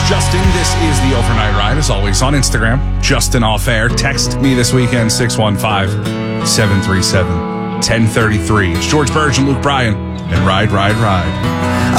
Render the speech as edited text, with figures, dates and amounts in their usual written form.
Justin. This is the Overnight Ride, as always, on Instagram. Justin Off Air. Text me this weekend, 615-737-1033. It's George Burge and Luke Bryan, and Ride, Ride, Ride.